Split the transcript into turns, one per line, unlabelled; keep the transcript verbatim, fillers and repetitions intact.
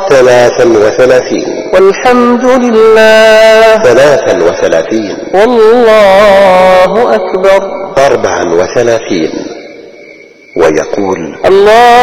ثلاثا وثلاثين.
والحمد لله
ثلاثا وثلاثين.
والله أكبر
أربعا وثلاثين. ويقول:
الله